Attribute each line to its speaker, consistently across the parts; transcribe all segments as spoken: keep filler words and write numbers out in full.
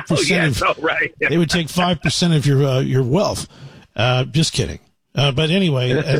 Speaker 1: five percent
Speaker 2: oh, yeah,
Speaker 1: of
Speaker 2: no, right.
Speaker 1: they would take five percent of your uh, your wealth. Uh, just kidding. Uh, but anyway, uh,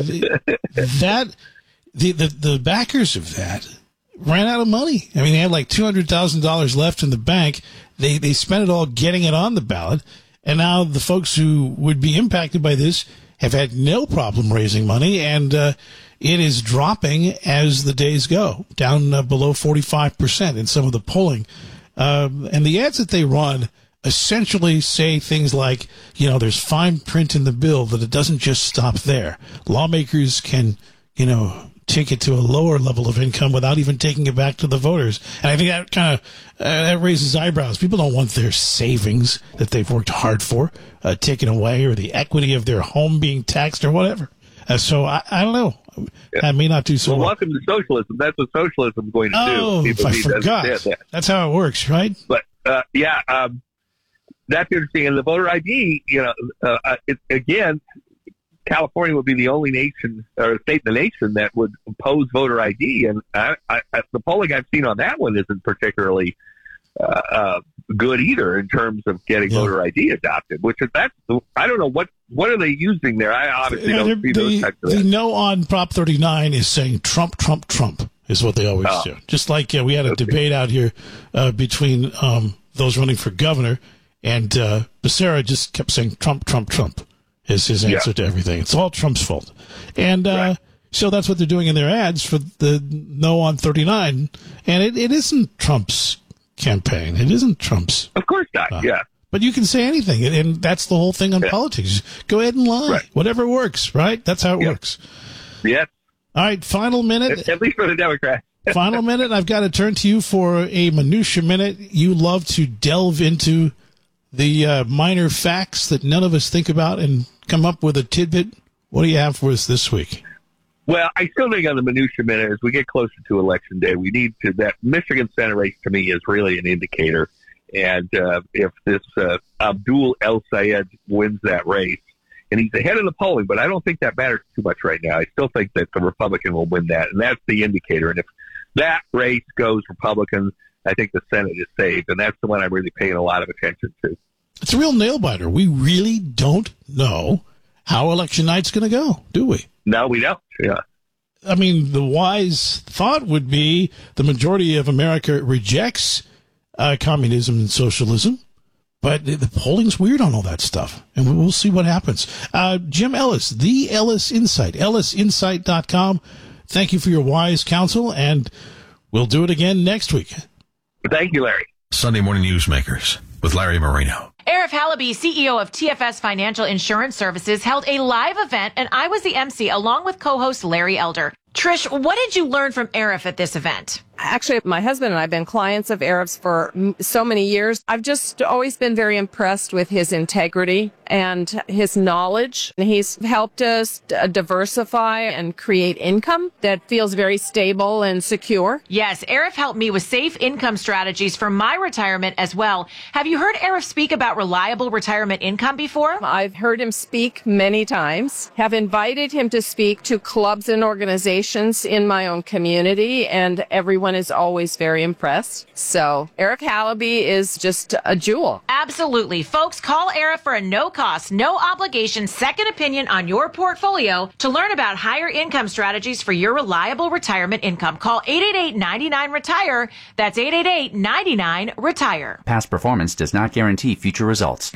Speaker 1: that the, the the backers of that ran out of money. I mean, they had like two hundred thousand dollars left in the bank. They they spent it all getting it on the ballot, and now the folks who would be impacted by this have had no problem raising money, and uh, it is dropping as the days go, down uh, below forty-five percent in some of the polling. Um, and the ads that they run essentially say things like, you know, there's fine print in the bill that it doesn't just stop there. Lawmakers can, you know, take it to a lower level of income without even taking it back to the voters. And I think that kind of uh, that raises eyebrows. People don't want their savings that they've worked hard for uh, taken away, or the equity of their home being taxed or whatever. Uh, so I, I don't know. I may not do so
Speaker 2: well.
Speaker 1: well.
Speaker 2: Welcome to socialism. That's what socialism is going to
Speaker 1: oh,
Speaker 2: do. People
Speaker 1: I
Speaker 2: need to
Speaker 1: forgot.
Speaker 2: understand that.
Speaker 1: That's how it works, right?
Speaker 2: But uh, yeah, um, that's interesting. And the voter I D, you know, uh, it, again, California would be the only nation or state in the nation that would oppose voter I D. And I, I, the polling I've seen on that one isn't particularly uh, uh, good either in terms of getting yeah. voter I D adopted, which is that's, I don't know what, what are they using there? I obviously
Speaker 1: yeah,
Speaker 2: don't see
Speaker 1: the,
Speaker 2: those types of
Speaker 1: The
Speaker 2: things.
Speaker 1: no on Prop thirty-nine is saying Trump, Trump, Trump is what they always
Speaker 2: oh.
Speaker 1: do. Just like uh, we had a
Speaker 2: okay.
Speaker 1: debate out here uh, between um, those running for governor, and uh, Becerra just kept saying Trump, Trump, Trump is his answer
Speaker 2: yeah.
Speaker 1: to everything. It's all Trump's fault. And uh,
Speaker 2: right.
Speaker 1: so that's what they're doing in their ads for the no on thirty-nine. And it, it isn't Trump's campaign. It isn't Trump's.
Speaker 2: Of course not, uh, yeah.
Speaker 1: But you can say anything, and that's the whole thing on
Speaker 2: yeah.
Speaker 1: politics. Go ahead and lie. Right. Whatever works, right? That's how it
Speaker 2: yeah.
Speaker 1: works.
Speaker 2: Yes.
Speaker 1: All right, final minute.
Speaker 2: At, at least for the Democrats.
Speaker 1: Final minute. I've got to turn to you for a minutia minute. You love to delve into the uh, minor facts that none of us think about and come up with a tidbit. What do you have for us this week?
Speaker 2: Well, I still think on the minutia minute, as we get closer to Election Day, we need to, that Michigan Senate race to me is really an indicator. And uh, if this uh, Abdul El Sayed wins that race, and he's ahead of the polling, but I don't think that matters too much right now. I still think that the Republican will win that, and that's the indicator. And if that race goes Republican, I think the Senate is saved, and that's the one I'm really paying a lot of attention to.
Speaker 1: It's a real nail-biter. We really don't know how election night's going to go, do we?
Speaker 2: No, we don't, yeah.
Speaker 1: I mean, the wise thought would be the majority of America rejects uh, communism and socialism, but the polling's weird on all that stuff, and we'll see what happens. Uh, Jim Ellis, the Ellis Insight, ellis insight dot com. Thank you for your wise counsel, and we'll do it again next week.
Speaker 2: Thank you, Larry.
Speaker 3: Sunday Morning Newsmakers with Larry Marino.
Speaker 4: Arif Halaby, C E O of T F S Financial Insurance Services, held a live event, and I was the M C along with co-host Larry Elder. Trish, what did you learn from Arif at this event?
Speaker 5: Actually, my husband and I have been clients of Arif's for so many years. I've just always been very impressed with his integrity and his knowledge. He's helped us diversify and create income that feels very stable and secure.
Speaker 4: Yes, Arif helped me with safe income strategies for my retirement as well. Have you heard Arif speak about reliable retirement income before?
Speaker 5: I've heard him speak many times, have invited him to speak to clubs and organizations in my own community, and everyone is always very impressed. So Arif Halaby is just a jewel.
Speaker 4: Absolutely. Folks, call Arif for a no-cost, no-obligation second opinion on your portfolio to learn about higher income strategies for your reliable retirement income. Call eight eight eight, nine nine, retire. That's eight eight eight, nine nine, retire.
Speaker 6: Past performance does not guarantee future results.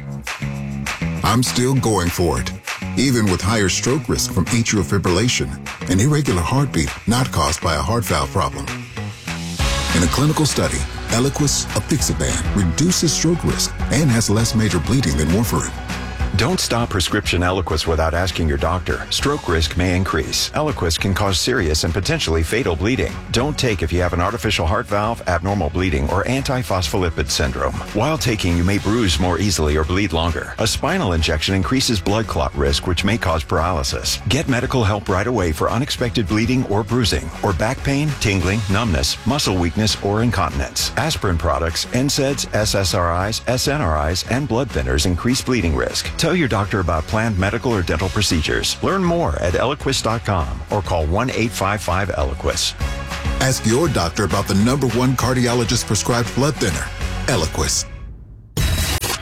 Speaker 7: I'm still going for it, even with higher stroke risk from atrial fibrillation, an irregular heartbeat not caused by a heart valve problem. In a clinical study, Eliquis apixaban reduces stroke risk and has less major bleeding than warfarin.
Speaker 8: Don't stop prescription Eliquis without asking your doctor. Stroke risk may increase. Eliquis can cause serious and potentially fatal bleeding. Don't take if you have an artificial heart valve, abnormal bleeding, or antiphospholipid syndrome. While taking, you may bruise more easily or bleed longer. A spinal injection increases blood clot risk, which may cause paralysis. Get medical help right away for unexpected bleeding or bruising, or back pain, tingling, numbness, muscle weakness, or incontinence. Aspirin products, N SAIDs, S S R Is, S N R Is, and blood thinners increase bleeding risk. Tell your doctor about planned medical or dental procedures. Learn more at Eliquis dot com or call one eight five five Eliquis.
Speaker 7: Ask your doctor about the number one cardiologist prescribed blood thinner, Eliquis.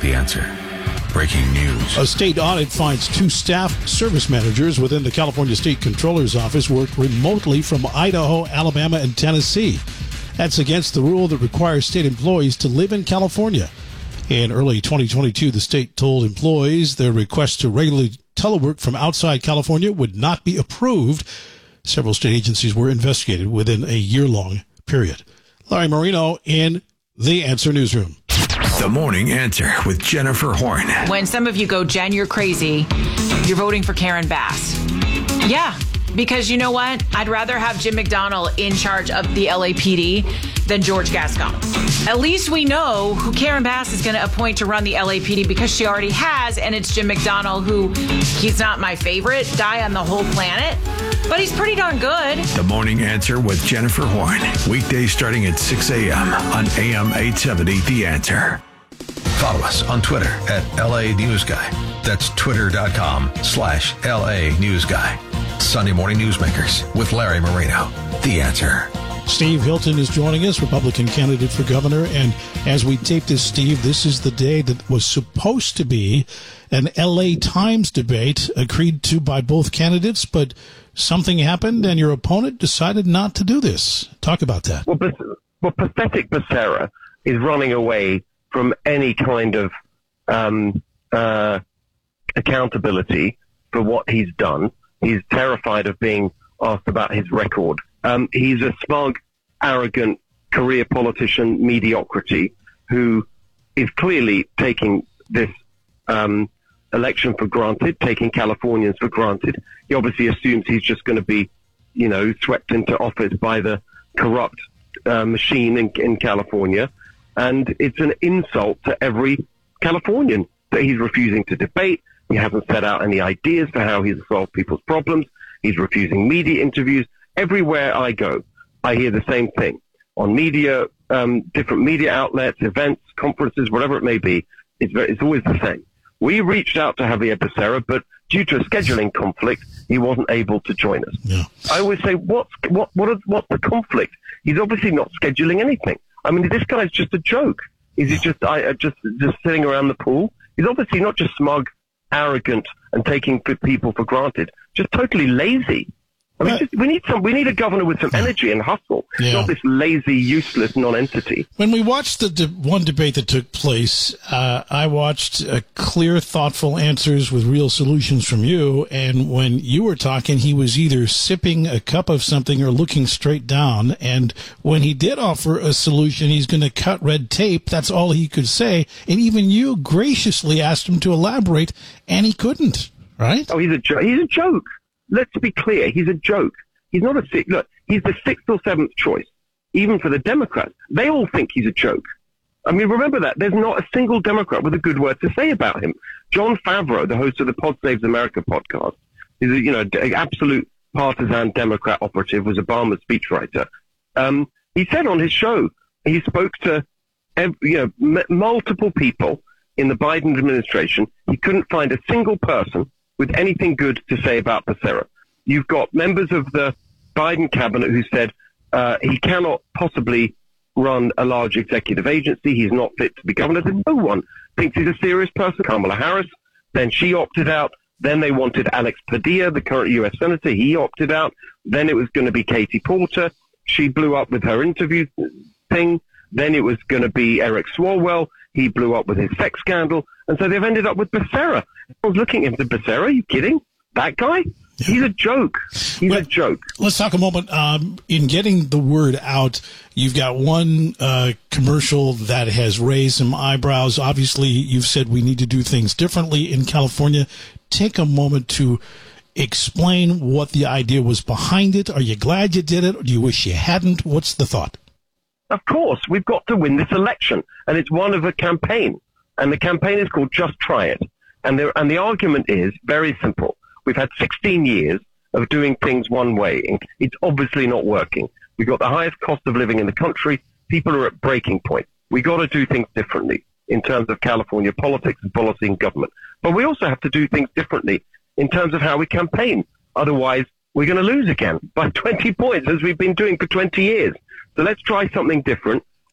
Speaker 3: The Answer. Breaking news.
Speaker 1: A state audit finds two staff service managers within the California State Controller's Office work remotely from Idaho, Alabama, and Tennessee. That's against the rule that requires state employees to live in California. In early twenty twenty-two, the state told employees their request to regularly telework from outside California would not be approved. Several state agencies were investigated within a year-long period. Larry Marino in The Answer Newsroom.
Speaker 3: The Morning Answer with Jennifer Horn.
Speaker 4: When some of you go, Jen, you're crazy, you're voting for Karen Bass. Yeah, because you know what? I'd rather have Jim McDonnell in charge of the L A P D than George Gascon. At least we know who Karen Bass is going to appoint to run the L A P D because she already has, and it's Jim McDonnell, who he's not my favorite guy on the whole planet, but he's pretty darn good.
Speaker 3: The Morning Answer with Jennifer Horn. Weekdays starting at six a.m. on A M eight seventy, The Answer. Follow us on Twitter at L A News Guy. That's twitter.com slash LA News Guy. Sunday Morning Newsmakers with Larry Marino. The Answer.
Speaker 1: Steve Hilton is joining us, Republican candidate for governor. And as we tape this, Steve, this is the day that was supposed to be an L A Times debate agreed to by both candidates, but something happened and your opponent decided not to do this. Talk about that.
Speaker 9: Well, well pathetic Becerra is running away from any kind of um, uh, accountability for what he's done. He's terrified of being asked about his record. Um, he's a smug, arrogant career politician mediocrity who is clearly taking this um, election for granted, taking Californians for granted. He obviously assumes he's just going to be, you know, swept into office by the corrupt uh, machine in, in California. And it's an insult to every Californian that he's refusing to debate. He hasn't set out any ideas for how he's solved people's problems. He's refusing media interviews. Everywhere I go, I hear the same thing. On media, um, different media outlets, events, conferences, whatever it may be, it's, very, it's always the same. We reached out to Javier Becerra, but due to a scheduling conflict, he wasn't able to join us.
Speaker 1: Yeah.
Speaker 9: I always say, what's, what, what is, what's the conflict? He's obviously not scheduling anything. I mean, this guy's just a joke. Is he just I, just just sitting around the pool? He's obviously not just smug, arrogant, and taking people for granted. Just totally lazy. I mean, just, we need some. We need a governor with some energy and hustle,
Speaker 1: Yeah.
Speaker 9: not this lazy, useless non-entity.
Speaker 1: When we watched the de- one debate that took place, uh, I watched uh, clear, thoughtful answers with real solutions from you. And when you were talking, he was either sipping a cup of something or looking straight down. And when he did offer a solution, he's going to cut red tape. That's all he could say. And even you graciously asked him to elaborate, and he couldn't. Right?
Speaker 9: Oh, he's a jo- he's a joke. Let's be clear. He's a joke. He's not a sixth. Look, he's the sixth or seventh choice, even for the Democrats. They all think he's a joke. I mean, remember that. There's not a single Democrat with a good word to say about him. Jon Favreau, the host of the Pod Saves America podcast, is a, you know, an absolute partisan Democrat operative, was Obama's speechwriter. Um, he said on his show, he spoke to every, you know, m- multiple people in the Biden administration. He couldn't find a single person with anything good to say about Becerra. You've got members of the Biden cabinet who said uh, he cannot possibly run a large executive agency. He's not fit to be governor. No one thinks he's a serious person. Kamala Harris, then she opted out. Then they wanted Alex Padilla, the current U S senator. He opted out. Then it was going to be Katie Porter. She blew up with her interview thing. Then it was going to be Eric Swalwell. He blew up with his sex scandal. And so they've ended up with Becerra. I was looking at the Becerra. Are you kidding? That guy? Yeah. He's a joke. He's well, a joke.
Speaker 1: Let's talk a moment. Um, in getting the word out, you've got one uh, commercial that has raised some eyebrows. Obviously, you've said we need to do things differently in California. Take a moment to explain what the idea was behind it. Are you glad you did it, or do you wish you hadn't? What's the thought?
Speaker 9: Of course, we've got to win this election, and it's one of a campaign. And the campaign is called Just Try It. And the, and the argument is very simple. We've had sixteen years of doing things one way. It's obviously not working. We've got the highest cost of living in the country. People are at breaking point. We've got to do things differently in terms of California politics and policy and government. But we also have to do things differently in terms of how we campaign. Otherwise, we're going to lose again by twenty points, as we've been doing for twenty years. So let's try something different.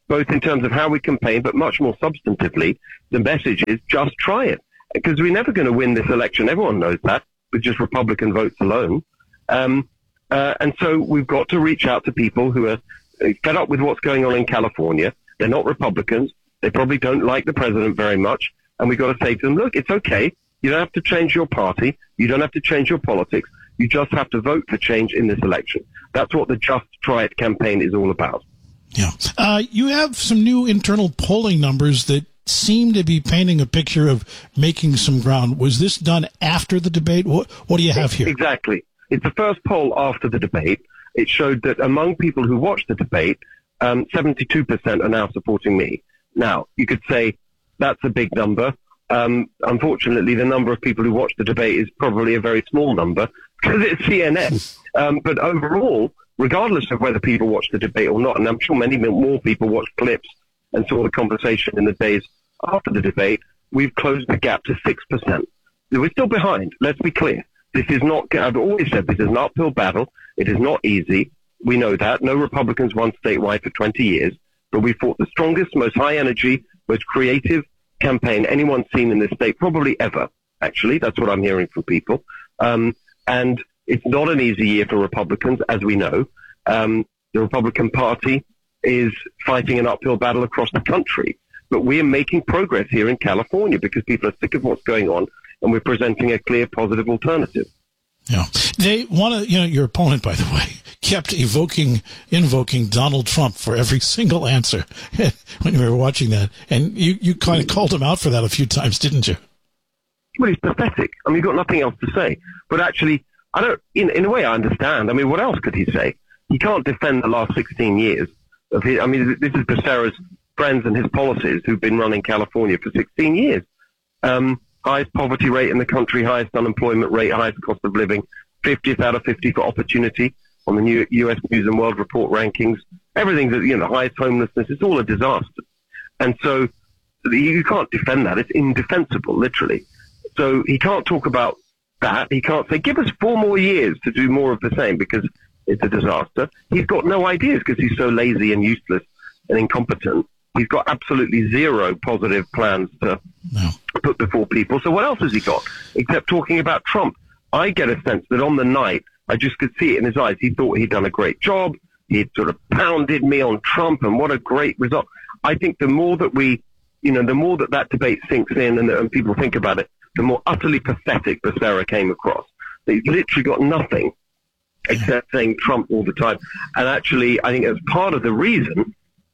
Speaker 9: both in terms of how we campaign, but much more substantively, the message is just try it. Because we're never going to win this election. Everyone knows that, with just Republican votes alone. Um, uh, and so we've got to reach out to people who are fed up with what's going on in California. They're not Republicans. They probably don't like the president very much. And we've got to say to them, look, it's okay. You don't have to change your party. You don't have to change your politics. You just have to vote for change in this election. That's what the Just Try It campaign is all about.
Speaker 1: Yeah. Uh, you have some new internal polling numbers that seem to be painting a picture of making some ground. Was this done after the debate? What, what do you have here?
Speaker 9: Exactly. It's the first poll after the debate. It showed that among people who watched the debate, um, seventy-two percent are now supporting me. Now, you could say that's a big number. Um, unfortunately, the number of people who watched the debate is probably a very small number because it's C N N. Um, but overall, regardless of whether people watched the debate or not, and I'm sure many more people watched clips and saw the conversation in the days after the debate, we've closed the gap to six percent. We're still behind. Let's be clear. This is not, I've always said this is an uphill battle. It is not easy. We know that. No Republicans won statewide for twenty years, but we fought the strongest, most high energy, most creative campaign anyone's seen in this state, probably ever, actually. That's what I'm hearing from people. Um, and it's not an easy year for Republicans, as we know. Um, the Republican Party is fighting an uphill battle across the country. But we're making progress here in California because people are sick of what's going on, and we're presenting a clear, positive alternative.
Speaker 1: Yeah. They want to, you know, your opponent, by the way, kept evoking, invoking Donald Trump for every single answer when we were watching that. And you, you kind of called him out for that a few times, didn't you?
Speaker 9: Well, he's pathetic. I mean, you've got nothing else to say. But actually, I don't, in, in a way, I understand. I mean, what else could he say? He can't defend the last sixteen years of his, I mean, this is Becerra's friends and his policies who've been running California for sixteen years. Um, highest poverty rate in the country, highest unemployment rate, highest cost of living, fiftieth out of fifty for opportunity on the new U S News and World Report rankings. Everything's, you know, highest homelessness. It's all a disaster. And so you can't defend that. It's indefensible, literally. So he can't talk about that. He can't say, give us four more years to do more of the same because it's a disaster. He's got no ideas because he's so lazy and useless and incompetent. He's got absolutely zero positive plans to no. put before people. So what else has he got except talking about Trump? I get a sense that on the night, I just could see it in his eyes. He thought he'd done a great job. He'd sort of pounded me on Trump, and what a great result. I think the more that we, you know, the more that that debate sinks in and, and people think about it, the more utterly pathetic Becerra came across. He's literally got nothing except saying Trump all the time. And actually, I think that's part of the reason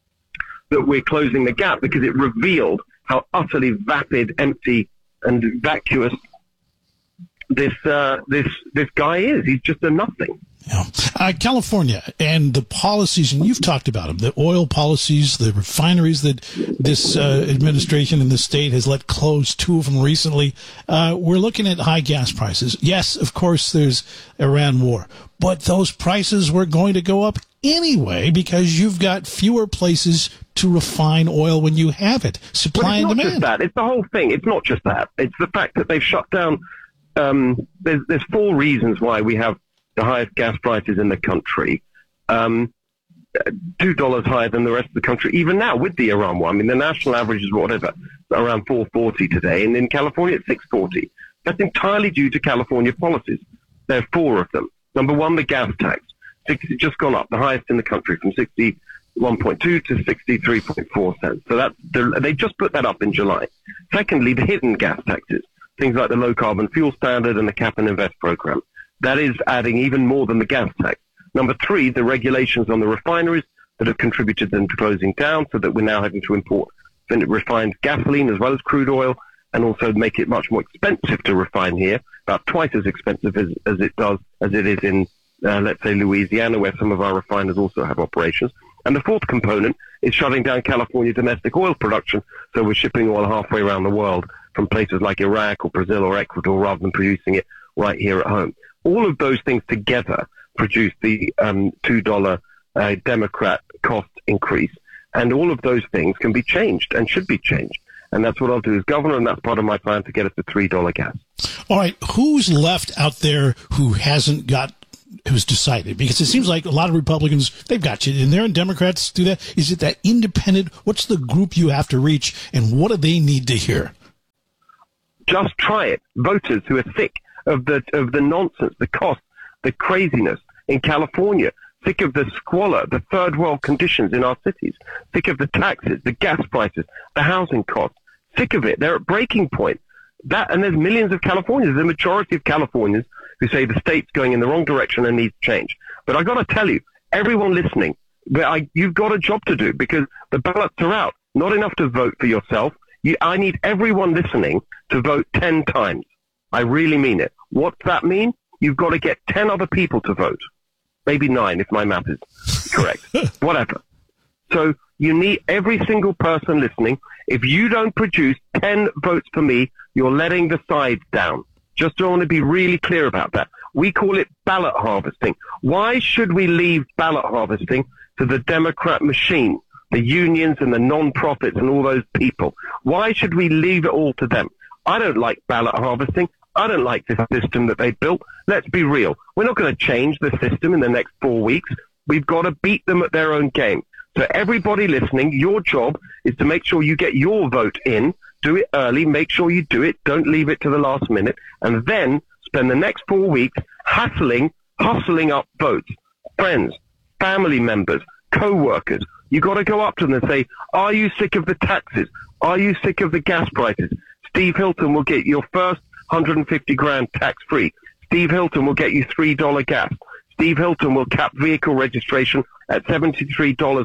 Speaker 9: that we're closing the gap, because it revealed how utterly vapid, empty, and vacuous this uh, this this guy is. He's just a nothing.
Speaker 1: Yeah. Uh, California and the policies, and you've talked about them, the oil policies, the refineries that this uh, administration in the state has let close, two of them recently. Uh, we're looking at high gas prices. Yes, of course, there's Iran war, but those prices were going to go up anyway because you've got fewer places to refine oil when you have it. Supply and demand.
Speaker 9: It's not just that. It's the whole thing. It's not just that. It's the fact that they've shut down. Um, there's, there's four reasons why we have the highest gas prices in the country, um, two dollars higher than the rest of the country, even now with the Iran war. I mean, the national average is whatever, around four forty today, and in California it's six forty. That's entirely due to California policies. There are four of them. Number one, the gas tax. It's just gone up, the highest in the country, from sixty-one point two to sixty-three point four cents. So that's, they just put that up in July. Secondly, the hidden gas taxes, things like the low carbon fuel standard and the cap and invest program. That is adding even more than the gas tax. Number three, the regulations on the refineries that have contributed them to closing down, so that we're now having to import refined gasoline as well as crude oil, and also make it much more expensive to refine here, about twice as expensive as, as it does as it is in, uh, let's say, Louisiana, where some of our refiners also have operations. And the fourth component is shutting down California domestic oil production, so we're shipping oil halfway around the world from places like Iraq or Brazil or Ecuador rather than producing it right here at home. All of those things together produce the um, two dollars uh, Democrat cost increase. And all of those things can be changed and should be changed. And that's what I'll do as governor, and that's part of my plan to get us to three dollars gas.
Speaker 1: All right. Who's left out there who hasn't got who's decided? Because it seems like a lot of Republicans, they've got you in there, and Democrats do that. Is it that independent? What's the group you have to reach, and what do they need to hear?
Speaker 9: Just try it. Voters who are sick of the of the nonsense, the cost, the craziness in California, sick of the squalor, the third world conditions in our cities, sick of the taxes, the gas prices, the housing costs, sick of it. They're at breaking point. That, and there's millions of Californians, the majority of Californians who say the state's going in the wrong direction and needs change. But I got to tell you, everyone listening, I, you've got a job to do because the ballots are out. Not enough to vote for yourself. You, I need everyone listening to vote ten times. I really mean it. What's that mean? You've got to get ten other people to vote. Maybe nine if my math is correct. Whatever. So you need every single person listening. If you don't produce ten votes for me, you're letting the sides down. Just want to be really clear about that. We call it ballot harvesting. Why should we leave ballot harvesting to the Democrat machine, the unions and the non-profits and all those people? Why should we leave it all to them? I don't like ballot harvesting. I don't like this system that they built. Let's be real. We're not going to change the system in the next four weeks. We've got to beat them at their own game. So everybody listening, your job is to make sure you get your vote in. Do it early. Make sure you do it. Don't leave it to the last minute. And then spend the next four weeks hassling, hustling up votes. Friends, family members, co-workers. You got to go up to them and say, are you sick of the taxes? Are you sick of the gas prices? Steve Hilton will get your first one hundred fifty grand tax-free. Steve Hilton will get you three dollars gas. Steve Hilton will cap vehicle registration at seventy-three dollars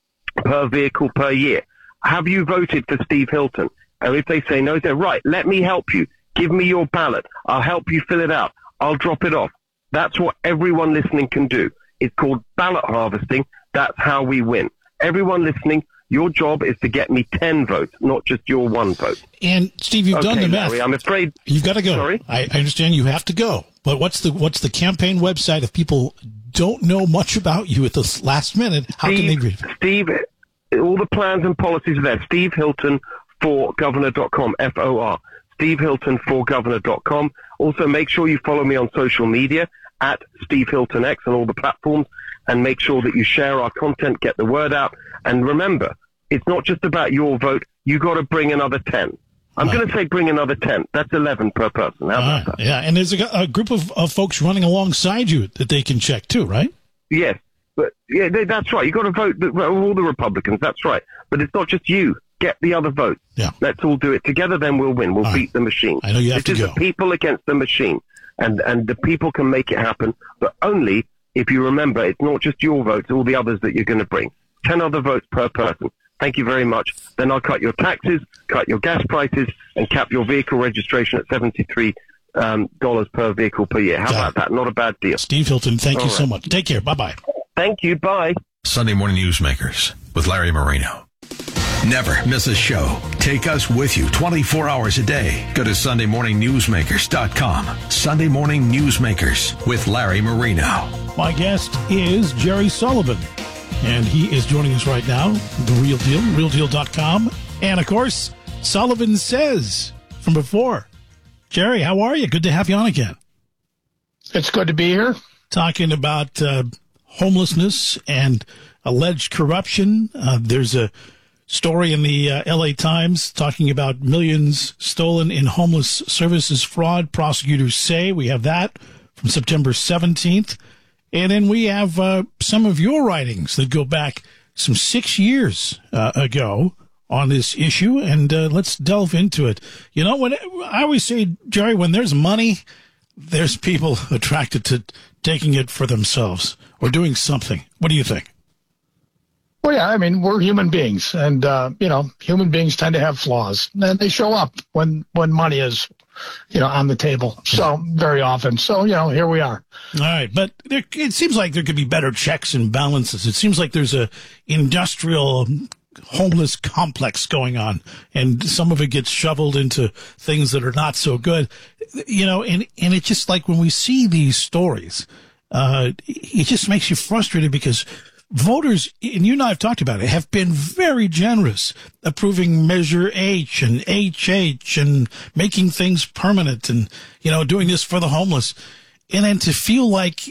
Speaker 9: per vehicle per year. Have you voted for Steve Hilton? And if they say no, they're right. Let me help you. Give me your ballot. I'll help you fill it out. I'll drop it off. That's what everyone listening can do. It's called ballot harvesting. That's how we win. Everyone listening, your job is to get me ten votes, not just your one vote.
Speaker 1: And Steve, you've
Speaker 9: okay,
Speaker 1: done the math.
Speaker 9: Larry, I'm afraid
Speaker 1: you've got to go.
Speaker 9: Sorry?
Speaker 1: I, I understand you have to go. But what's the what's the campaign website if people don't know much about you at the last minute? How
Speaker 9: Steve,
Speaker 1: can they read it?
Speaker 9: Steve, all the plans and policies are there. Steve Hilton for governor dot com, F O R. Steve Hilton for governor dot com. Also, make sure you follow me on social media at Steve Hilton X on all the platforms, and make sure that you share our content, get the word out. And remember, it's not just about your vote. You got to bring another ten. I'm right. going to say bring another ten. That's eleven per person. How about
Speaker 1: right.
Speaker 9: that?
Speaker 1: Yeah, and there's a, a group of, of folks running alongside you that they can check too, right?
Speaker 9: Yes, but yeah, they, that's right. You got to vote all the Republicans. That's right. But it's not just you. Get the other votes.
Speaker 1: Yeah.
Speaker 9: Let's all do it together. Then we'll win. We'll all beat right. the machine.
Speaker 1: I know you have
Speaker 9: this
Speaker 1: to
Speaker 9: is
Speaker 1: go.
Speaker 9: The people against the machine, and and the people can make it happen, but only if you remember it's not just your votes, all the others that you're going to bring. Ten other votes per person. Thank you very much. Then I'll cut your taxes, cut your gas prices, and cap your vehicle registration at seventy-three dollars um, per vehicle per year. How
Speaker 1: Got
Speaker 9: about
Speaker 1: it.
Speaker 9: that? Not a bad deal.
Speaker 1: Steve Hilton, thank
Speaker 9: All
Speaker 1: you
Speaker 9: right.
Speaker 1: so much. Take care. Bye-bye.
Speaker 9: Thank you. Bye.
Speaker 3: Sunday Morning Newsmakers with Larry Marino. Never miss a show. Take us with you twenty-four hours a day. Go to sunday morning newsmakers dot com. Sunday Morning Newsmakers with Larry Marino.
Speaker 1: My guest is Jerry Sullivan, and he is joining us right now, The Real Deal, real deal dot com. And, of course, Sullivan Says from before. Jerry, how are you? Good to have you on again.
Speaker 10: It's good to be here.
Speaker 1: Talking about uh, homelessness and alleged corruption. Uh, there's a story in the uh, L A Times talking about millions stolen in homeless services fraud. Prosecutors say we have that from September seventeenth. And then we have uh, some of your writings that go back some six years uh, ago on this issue. And uh, let's delve into it. You know, when I always say, Jerry, when there's money, there's people attracted to taking it for themselves or doing something. What do you think?
Speaker 10: Well, yeah, I mean, we're human beings, and, uh, you know, human beings tend to have flaws, and they show up when, when money is, you know, on the table. So very often. So, you know, here we are.
Speaker 1: All right. But there, it seems like there could be better checks and balances. It seems like there's a industrial homeless complex going on, and some of it gets shoveled into things that are not so good, you know, and, and it's just like when we see these stories, uh, it just makes you frustrated because voters, and you and I have talked about it, have been very generous approving Measure H and H H and making things permanent and, you know, doing this for the homeless. And then to feel like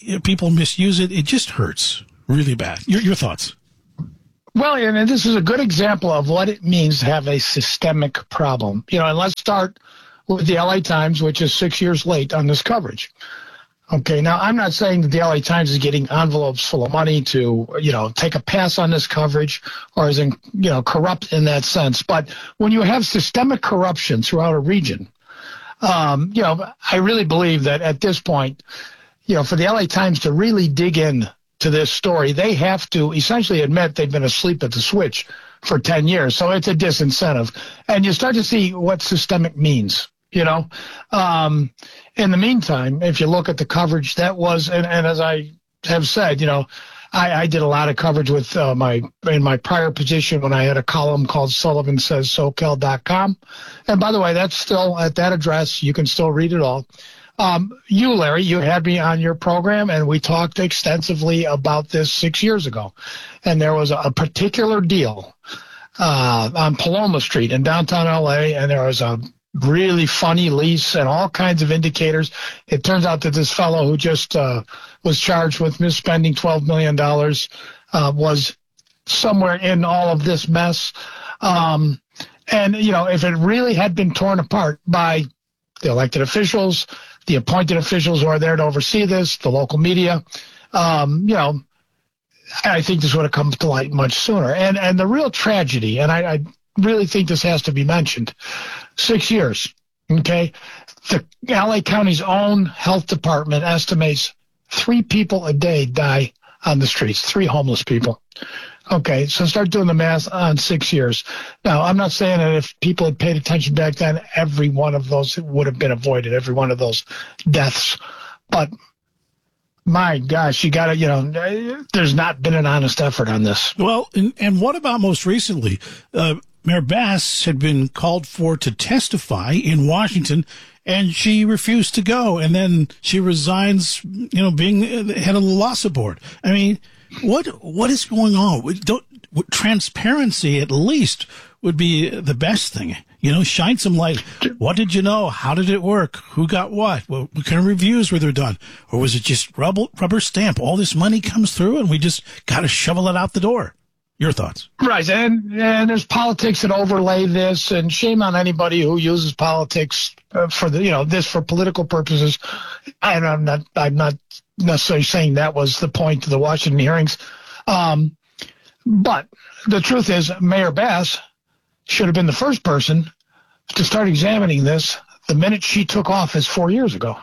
Speaker 1: people misuse it. It just hurts really bad. Your, your thoughts?
Speaker 10: Well, and this is a good example of what it means to have a systemic problem. You know, and let's start with the L A Times, which is six years late on this coverage. Okay, now I'm not saying that the L A Times is getting envelopes full of money to, you know, take a pass on this coverage or is, in, you know, corrupt in that sense. But when you have systemic corruption throughout a region, um, you know, I really believe that at this point, you know, for the L A Times to really dig in to this story, they have to essentially admit they've been asleep at the switch for ten years. So it's a disincentive. And you start to see what systemic means, you know. Um, in the meantime, if you look at the coverage that was, and, and as I have said, you know, I, I did a lot of coverage with uh, my, in my prior position when I had a column called Sullivan Says SoCal dot com. And by the way, that's still at that address. You can still read it all. Um, you, Larry, you had me on your program, and we talked extensively about this six years ago. And there was a, a particular deal uh, on Paloma Street in downtown L A, and there was a really funny lease and all kinds of indicators. It turns out that this fellow who just uh, was charged with misspending twelve million dollars uh, was somewhere in all of this mess. Um, and, you know, if it really had been torn apart by the elected officials, the appointed officials who are there to oversee this, the local media, um, you know, I think this would have come to light much sooner. And and the real tragedy, and I, I really think this has to be mentioned, six years, okay? The L A County's own health department estimates three people a day die on the streets, three homeless people. Okay, so start doing the math on six years. Now, I'm not saying that if people had paid attention back then, every one of those would have been avoided, every one of those deaths. But my gosh, you got to, you know, there's not been an honest effort on this.
Speaker 1: Well, and, and what about most recently? Uh, Mayor Bass had been called for to testify in Washington, and she refused to go. And then she resigns, you know, being the head of the law support. I mean, What what is going on? Don't, transparency, at least, would be the best thing. You know, shine some light. What did you know? How did it work? Who got what? What kind of reviews were there done? Or was it just rubber, rubber stamp? All this money comes through, and we just got to shovel it out the door. Your thoughts?
Speaker 10: Right, and and there's politics that overlay this, and shame on anybody who uses politics uh, for the you know this for political purposes. And I'm not I'm not necessarily saying that was the point of the Washington hearings, um, but the truth is, Mayor Bass should have been the first person to start examining this the minute she took office four years ago.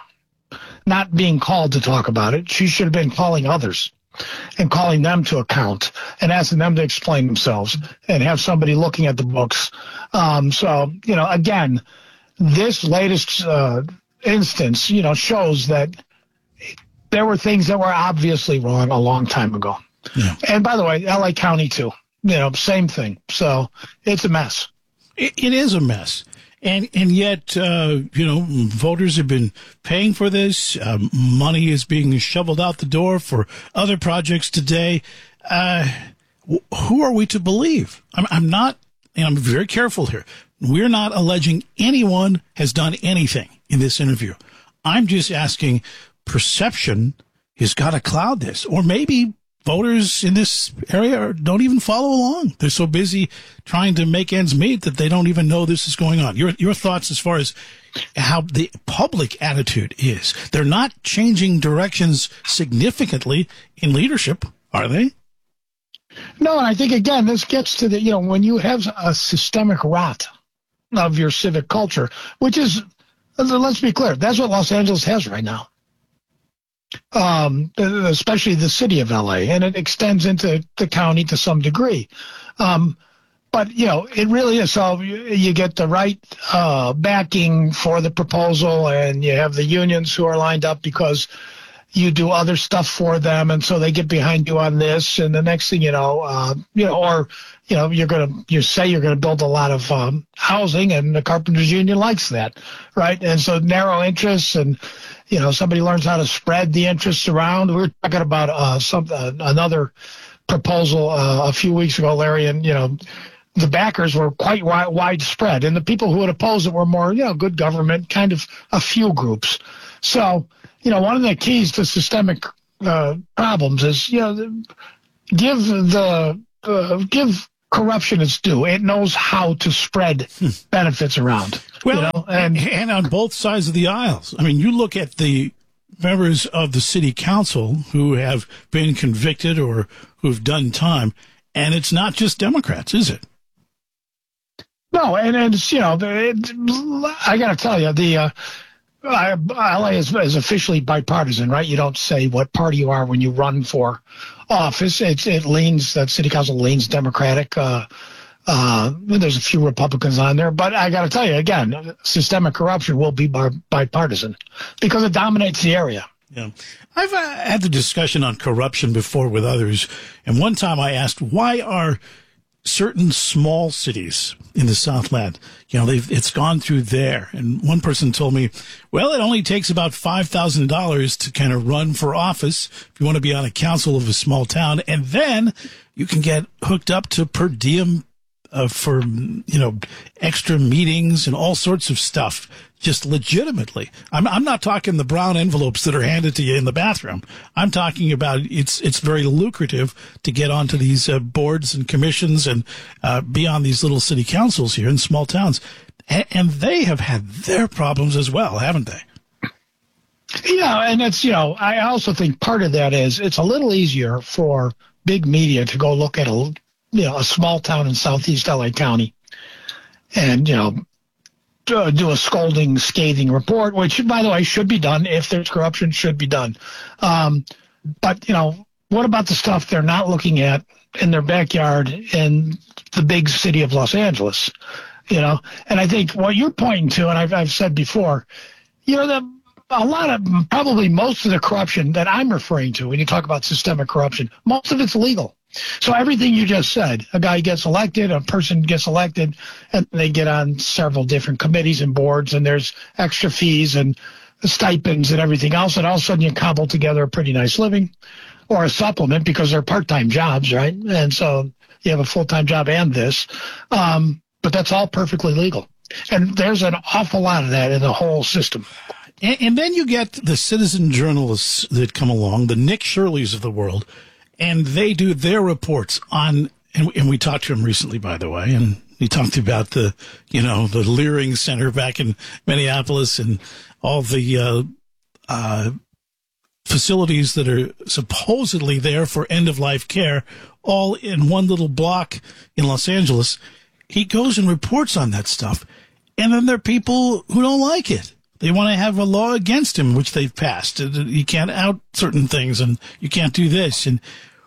Speaker 10: Not being called to talk about it, she should have been calling others and calling them to account and asking them to explain themselves and have somebody looking at the books. Um, so, you know, again, this latest uh, instance, you know, shows that there were things that were obviously wrong a long time ago. Yeah. And by the way, L A County too, you know, same thing. So it's a mess.
Speaker 1: It, it is a mess. And and yet, uh, you know, voters have been paying for this. Uh, money is being shoveled out the door for other projects today. Uh, who are we to believe? I'm, I'm not, and I'm very careful here. We're not alleging anyone has done anything in this interview. I'm just asking, perception has got to cloud this. Or maybe voters in this area don't even follow along. They're so busy trying to make ends meet that they don't even know this is going on. Your your thoughts as far as how the public attitude is. They're not changing directions significantly in leadership, are they?
Speaker 10: No, and I think, again, this gets to the, you know, when you have a systemic rot of your civic culture, which is, let's be clear, that's what Los Angeles has right now. Um, especially the city of L A, and it extends into the county to some degree. Um, but, you know, it really is. So you, you get the right uh, backing for the proposal, and you have the unions who are lined up because you do other stuff for them, and so they get behind you on this. And the next thing you know, uh, you know, or you know, you're gonna you say you're gonna build a lot of um, housing, and the carpenters union likes that, right? And so narrow interests, and you know, somebody learns how to spread the interests around. We were talking about uh, some uh, another proposal uh, a few weeks ago, Larry, and you know, the backers were quite wi- widespread, and the people who would oppose it were more, you know, good government, kind of a few groups. So, you know, one of the keys to systemic uh, problems is, you know, give the uh, give corruption its due. It knows how to spread benefits around.
Speaker 1: Well,
Speaker 10: you know, and,
Speaker 1: and on both sides of the aisles. I mean, you look at the members of the city council who have been convicted or who've done time, and it's not just Democrats, is it?
Speaker 10: No, and, and it's, you know, it, I got to tell you, the uh, L A is, is officially bipartisan, right? You don't say what party you are when you run for office. It's, it leans, that city council leans Democratic. Uh, uh, there's a few Republicans on there, but I got to tell you again, systemic corruption will be bar, bipartisan because it dominates the area.
Speaker 1: Yeah. I've uh, had the discussion on corruption before with others, and one time I asked, why are certain small cities in the Southland, you know, they've, it's gone through there. And one person told me, well, it only takes about five thousand dollars to kind of run for office if you want to be on a council of a small town. And then you can get hooked up to per diem uh, for, you know, extra meetings and all sorts of stuff. Just legitimately. I'm, I'm not talking the brown envelopes that are handed to you in the bathroom. I'm talking about it's it's very lucrative to get onto these uh, boards and commissions and uh, be on these little city councils here in small towns. A- and they have had their problems as well, haven't they?
Speaker 10: Yeah, and it's, you know, I also think part of that is it's a little easier for big media to go look at a, you know, a small town in southeast L A County and, you know, do a scolding, scathing report, which, by the way, should be done. If there's corruption, should be done. Um, but, you know, what about the stuff they're not looking at in their backyard in the big city of Los Angeles? You know, and I think what you're pointing to, and I've, I've said before, you know, the, a lot of, probably most of the corruption that I'm referring to when you talk about systemic corruption, most of it's legal. So everything you just said, a guy gets elected, a person gets elected, and they get on several different committees and boards, and there's extra fees and stipends and everything else, and all of a sudden you cobble together a pretty nice living or a supplement because they're part-time jobs, right? And so you have a full-time job and this, um, but that's all perfectly legal. And there's an awful lot of that in the whole system.
Speaker 1: And, and then you get the citizen journalists that come along, the Nick Shirleys of the world, and they do their reports on, and, and we talked to him recently, by the way, and he talked about the, you know, the Leering Center back in Minneapolis and all the uh, uh, facilities that are supposedly there for end-of-life care, all in one little block in Los Angeles. He goes and reports on that stuff, and then there are people who don't like it. They want to have a law against him, which they've passed. You can't out certain things, and you can't do this, and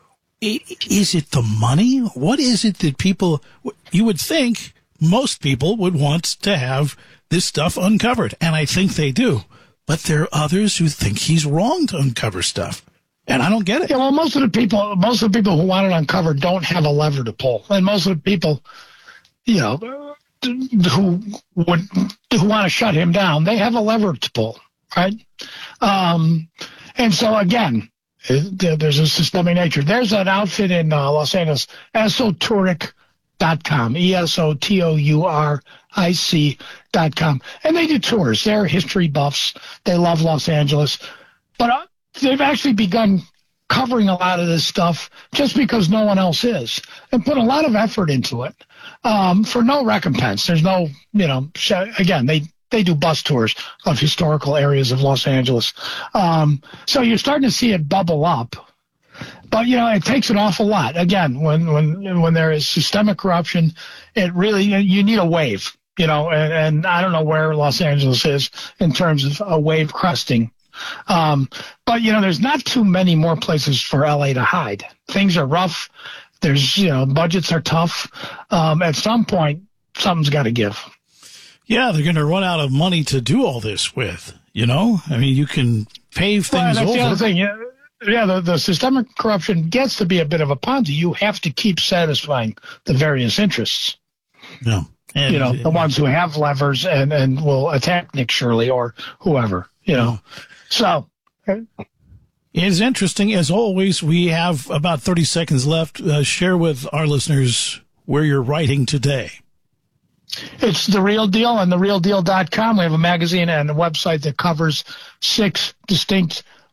Speaker 1: is it the money? What is it that people, you would think most people would want to have this stuff uncovered, and I think they do. But there are others who think he's wrong to uncover stuff, and I don't get it.
Speaker 10: Yeah, well, most of the people, most of the people who want it uncovered don't have a lever to pull, and most of the people, you know, who would who want to shut him down, they have a lever to pull, right? Um, and so again, there's a systemic nature. There's an outfit in uh, Los Angeles, esotouric dot com, E S O T O U R I C dot com. And they do tours. They're history buffs. They love Los Angeles. But uh, they've actually begun covering a lot of this stuff just because no one else is, and put a lot of effort into it um, for no recompense. There's no, you know, again, they They do bus tours of historical areas of Los Angeles. Um, so you're starting to see it bubble up. But, you know, it takes an awful lot. Again, when when when there is systemic corruption, it really, you need a wave, you know, and, and I don't know where Los Angeles is in terms of a wave cresting. Um, but, you know, there's not too many more places for L A to hide. Things are rough. There's, you know, budgets are tough. Um, at some point, something's got to give.
Speaker 1: Yeah, they're going to run out of money to do all this with, you know? I mean, you can pave things
Speaker 10: well, that's
Speaker 1: over.
Speaker 10: The other thing. Yeah, yeah the, the systemic corruption gets to be a bit of a Ponzi. You have to keep satisfying the various interests.
Speaker 1: Yeah. And,
Speaker 10: you know, the ones who have levers and, and will attack Nick Shirley or whoever, you know. So.
Speaker 1: It's interesting. As always, we have about thirty seconds left. Uh, share with our listeners where you're writing today.
Speaker 10: It's The Real Deal on the real deal dot com. We have a magazine and a website that covers six distinct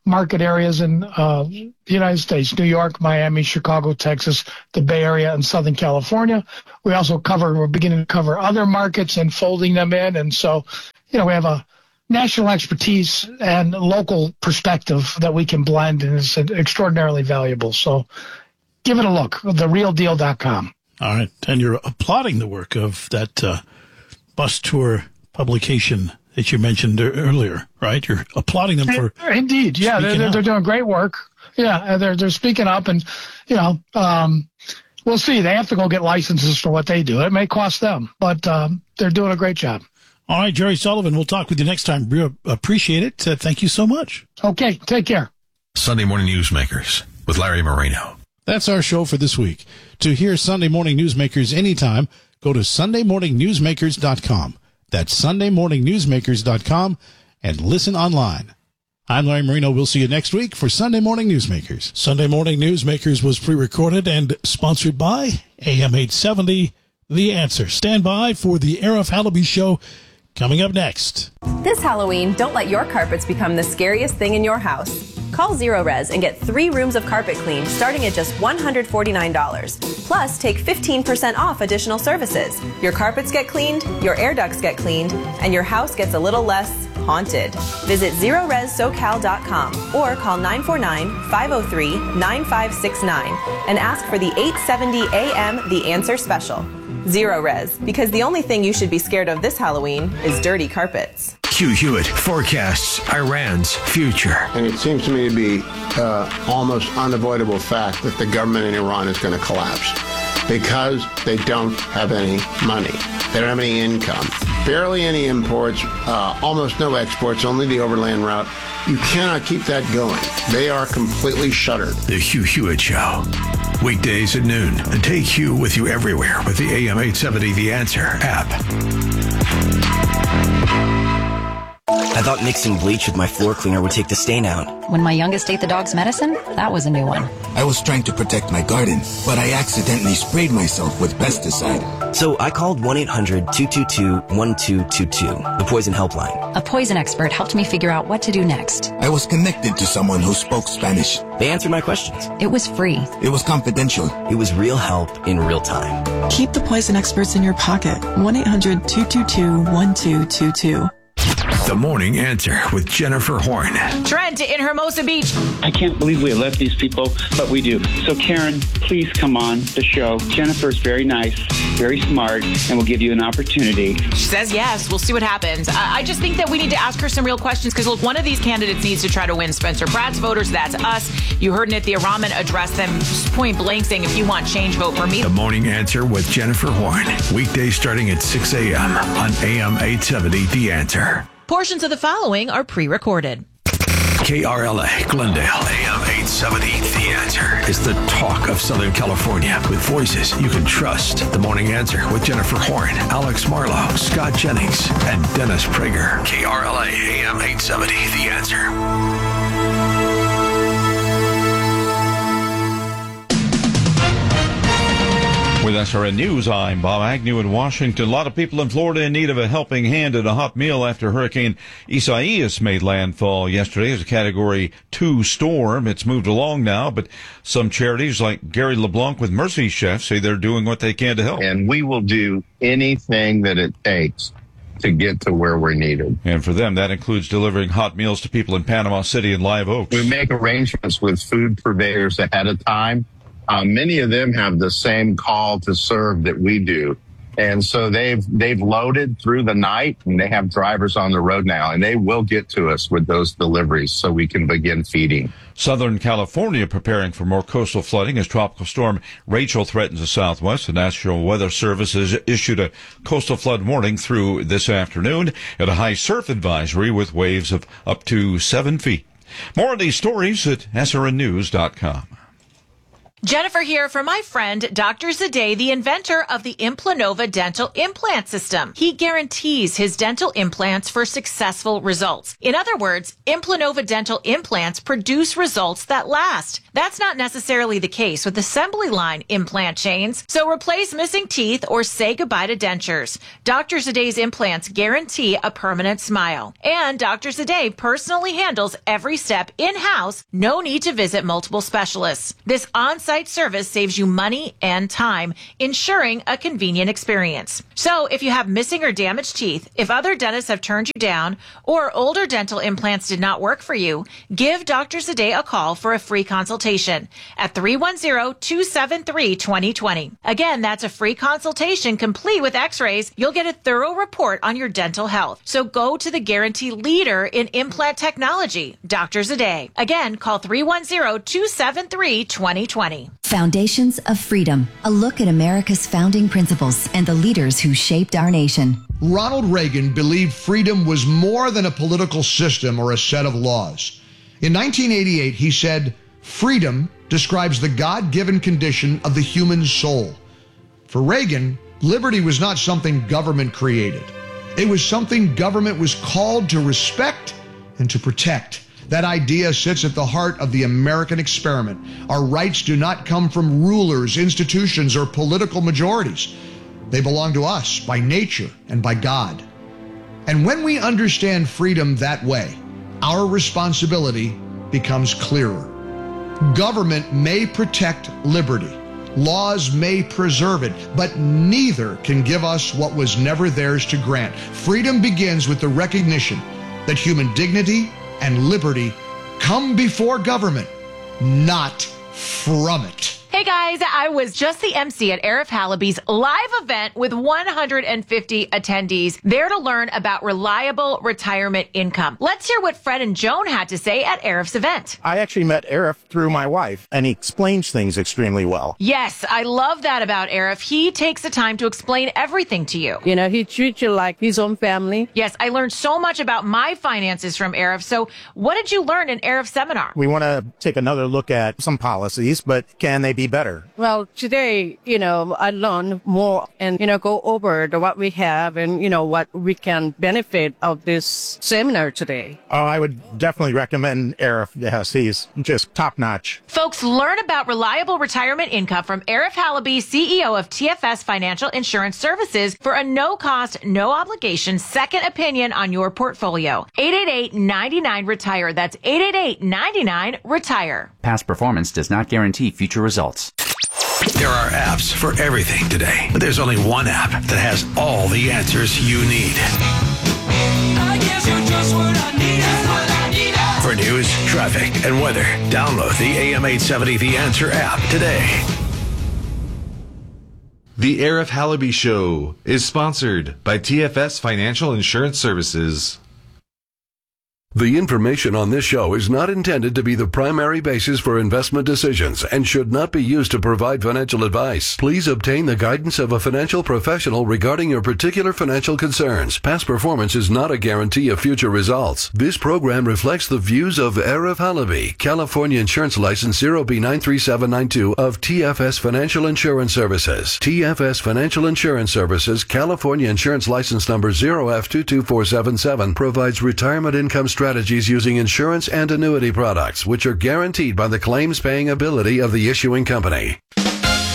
Speaker 10: market areas in uh, the United States: New York, Miami, Chicago, Texas, the Bay Area, and Southern California. We also cover, we're beginning to cover other markets and folding them in. And so, you know, we have a national expertise and local perspective that we can blend, and it's extraordinarily valuable. So give it a look, the real deal dot com.
Speaker 1: All right. And you're applauding the work of that uh, bus tour publication that you mentioned earlier, right? You're applauding them for
Speaker 10: Indeed. Yeah, they're, they're, they're doing great work. Yeah, they're they're speaking up, and, you know, um, we'll see. They have to go get licenses for what they do. It may cost them, but um, they're doing a great job.
Speaker 1: All right, Jerry Sullivan, we'll talk with you next time. We appreciate it. Uh, thank you so much.
Speaker 10: Okay, take care.
Speaker 3: Sunday Morning Newsmakers with Larry Marino.
Speaker 1: That's our show for this week. To hear Sunday Morning Newsmakers anytime, go to sunday morning newsmakers dot com. That's sunday morning newsmakers dot com and listen online. I'm Larry Marino. We'll see you next week for Sunday Morning Newsmakers. Sunday Morning Newsmakers was pre-recorded and sponsored by A M eight seventy, The Answer. Stand by for the Arif Halaby Show coming up next.
Speaker 11: This Halloween, don't let your carpets become the scariest thing in your house. Call Zero Res and get three rooms of carpet cleaned starting at just one hundred forty-nine dollars. Plus, take fifteen percent off additional services. Your carpets get cleaned, your air ducts get cleaned, and your house gets a little less haunted. Visit zero res socal dot com or call nine four nine, five oh three, nine five six nine and ask for the eight seventy A M The Answer Special. Zero Res, because the only thing you should be scared of this Halloween is dirty carpets.
Speaker 3: Hugh Hewitt forecasts Iran's future.
Speaker 12: And it seems to me to be uh, almost unavoidable fact that the government in Iran is going to collapse because they don't have any money. They don't have any income. Barely any imports, uh, almost no exports, only the overland route. You cannot keep that going. They are completely shuttered.
Speaker 3: The Hugh Hewitt Show. Weekdays at noon. And take Hugh with you everywhere with the A M eight seventy The Answer app.
Speaker 13: I thought mixing bleach with my floor cleaner would take the stain out.
Speaker 14: When my youngest ate the dog's medicine, that was a new one.
Speaker 15: I was trying to protect my garden, but I accidentally sprayed myself with pesticide.
Speaker 13: So I called one eight hundred, two two two, one two two two, the poison helpline.
Speaker 14: A poison expert helped me figure out what to do next.
Speaker 15: I was connected to someone who spoke Spanish.
Speaker 13: They answered my questions.
Speaker 14: It was free.
Speaker 15: It was confidential.
Speaker 13: It was real help in real time.
Speaker 16: Keep the poison experts in your pocket. one eight hundred, two two two, one two two two.
Speaker 3: The Morning Answer with Jennifer Horn.
Speaker 4: Trent in Hermosa Beach.
Speaker 17: I can't believe we let these people, but we do. So, Karen, please come on the show. Jennifer's very nice, very smart, and we'll give you an opportunity.
Speaker 4: She says yes. We'll see what happens. I, I just think that we need to ask her some real questions because, look, one of these candidates needs to try to win Spencer Pratt's voters. That's us. You heard Nithya Raman address them point blank saying, if you want change, vote for me.
Speaker 3: The Morning Answer with Jennifer Horn. Weekdays starting at six a.m. on A M eight seventy The Answer.
Speaker 4: Portions of the following are pre-recorded.
Speaker 3: K R L A, Glendale, A M eight seventy, The Answer is the talk of Southern California with voices you can trust. The Morning Answer with Jennifer Horn, Alex Marlowe, Scott Jennings, and Dennis Prager. K R L A, A M eight seventy, The Answer.
Speaker 18: With S R N News, I'm Bob Agnew in Washington. A lot of people in Florida in need of a helping hand and a hot meal after Hurricane Isaias made landfall yesterday as a Category two storm. It's moved along now, but some charities like Gary LeBlanc with Mercy Chef say they're doing what they can to help.
Speaker 19: And we will do anything that it takes to get to where we're needed.
Speaker 18: And for them, that includes delivering hot meals to people in Panama City and Live Oaks.
Speaker 19: We make arrangements with food purveyors ahead of time. Uh, many of them have the same call to serve that we do. And so they've they've loaded through the night, and they have drivers on the road now, and they will get to us with those deliveries so we can begin feeding.
Speaker 18: Southern California preparing for more coastal flooding as Tropical Storm Rachel threatens the southwest. The National Weather Service has issued a coastal flood warning through this afternoon and a high surf advisory with waves of up to seven feet. More of these stories at S R N news dot com.
Speaker 4: Jennifer here for my friend, Doctor Zadeh, the inventor of the Implanova dental implant system. He guarantees his dental implants for successful results. In other words, Implanova dental implants produce results that last. That's not necessarily the case with assembly line implant chains. So replace missing teeth or say goodbye to dentures. Doctor Zadeh's implants guarantee a permanent smile. And Doctor Zadeh personally handles every step in-house. No need to visit multiple specialists. This on-site service saves you money and time, ensuring a convenient experience. So if you have missing or damaged teeth, if other dentists have turned you down, or older dental implants did not work for you, give Doctor Zadeh a call for a free consultation at three one zero, two seven three, two zero two zero. Again, that's a free consultation complete with x-rays. You'll get a thorough report on your dental health. So go to the guarantee leader in implant technology, Doctor Zadeh. Again, call three one zero, two seven three, two zero two zero.
Speaker 20: Foundations of Freedom, a look at America's founding principles and the leaders who shaped our nation.
Speaker 21: Ronald Reagan believed freedom was more than a political system or a set of laws. In nineteen eighty-eight, he said, "Freedom describes the God-given condition of the human soul." For Reagan, liberty was not something government created. It was something government was called to respect and to protect. That idea sits at the heart of the American experiment. Our rights do not come from rulers, institutions, or political majorities. They belong to us by nature and by God. And when we understand freedom that way, our responsibility becomes clearer. Government may protect liberty. Laws may preserve it, but neither can give us what was never theirs to grant. Freedom begins with the recognition that human dignity and liberty come before government, not from it.
Speaker 4: Hey guys, I was just the M C at Arif Halaby's live event with one hundred fifty attendees there to learn about reliable retirement income. Let's hear what Fred and Joan had to say at Arif's event.
Speaker 22: I actually met Arif through my wife, and he explains things extremely well.
Speaker 4: Yes, I love that about Arif. He takes the time to explain everything to you.
Speaker 23: You know, he treats you like his own family.
Speaker 4: Yes, I learned so much about my finances from Arif. So what did you learn in Arif's seminar?
Speaker 22: We want to take another look at some policies, but can they be better?
Speaker 23: Well, today, you know, I learned more and, you know, go over the, what we have and, you know, what we can benefit of this seminar today.
Speaker 22: Oh, I would definitely recommend Arif. Yes, he's just top notch.
Speaker 4: Folks, learn about reliable retirement income from Arif Halaby, C E O of T F S Financial Insurance Services, for a no-cost, no-obligation second opinion on your portfolio. eight eight eight, nine nine, RETIRE. That's eight eight eight, nine nine, RETIRE.
Speaker 6: Past performance does not guarantee future results.
Speaker 3: There are apps for everything today, but there's only one app that has all the answers you need.
Speaker 24: I guess you're just what I need. That's what I need.
Speaker 3: For news, traffic, and weather, download the A M eight seventy The Answer app today.
Speaker 25: The Arif Halaby Show is sponsored by T F S Financial Insurance Services.
Speaker 26: The information on this show is not intended to be the primary basis for investment decisions and should not be used to provide financial advice. Please obtain the guidance of a financial professional regarding your particular financial concerns. Past performance is not a guarantee of future results. This program reflects the views of Arif Halaby, California Insurance License zero B nine three seven nine two of T F S Financial Insurance Services. T F S Financial Insurance Services, California Insurance License Number zero F two two four seven seven, provides retirement income strategies using insurance and annuity products, which are guaranteed by the claims-paying ability of the issuing company.